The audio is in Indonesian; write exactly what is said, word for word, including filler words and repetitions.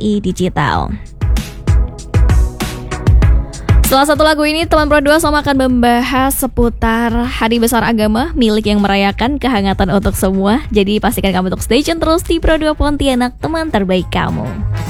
I Digital. Salah satu lagu ini teman Pro dua sama akan membahas seputar Hari Besar Agama milik yang merayakan kehangatan untuk semua. Jadi pastikan kamu untuk stay tune terus di Pro dua Pontianak, teman terbaik kamu.